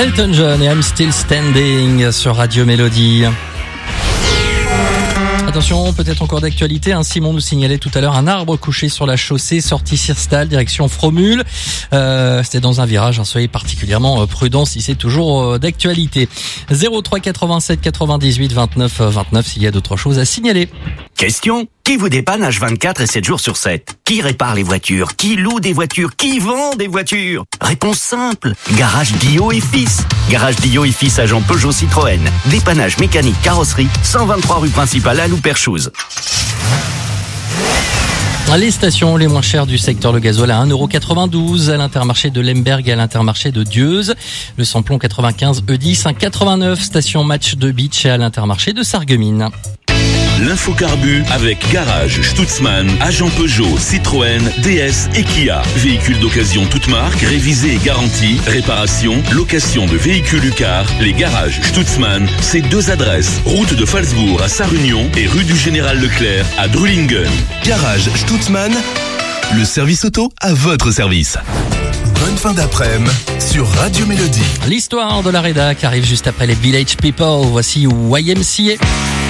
Elton John et I'm Still Standing sur Radio Mélodie. Attention, peut-être encore d'actualité. Simon nous signalait tout à l'heure un arbre couché sur la chaussée, sortie Sirstal, direction Fromule. C'était dans un virage. Soyez particulièrement prudents si c'est toujours d'actualité. 03 87 98 29 29 s'il y a d'autres choses à signaler. Question: qui vous dépanne H24 et 7 jours sur 7? Qui répare les voitures? Qui loue des voitures? Qui vend des voitures? Réponse simple: Garage Guillot et Fils. Garage Guillot et Fils, agent Peugeot Citroën. Dépannage mécanique, carrosserie, 123 rue principale à Louperchouse. Les stations les moins chères du secteur, le gasoil à 1,92 € à l'Intermarché de Lemberg et à l'Intermarché de Dieuze. Le samplon 95 E10 1,89 €, station Match de Beach et à l'Intermarché de Sarreguemines. L'infocarbu avec Garage Stutzmann, agent Peugeot, Citroën, DS et Kia. Véhicules d'occasion toute marque, révisés et garantis, réparation, location de véhicules UCAR. Les garages Stutzmann, c'est 2 adresses. Route de Phalsbourg à Sarre-Union et rue du Général Leclerc à Drulingen. Garage Stutzmann, le service auto à votre service. Bonne fin d'après-midi sur Radio Mélodie. L'histoire de la rédac arrive juste après les Village People. Voici YMCA.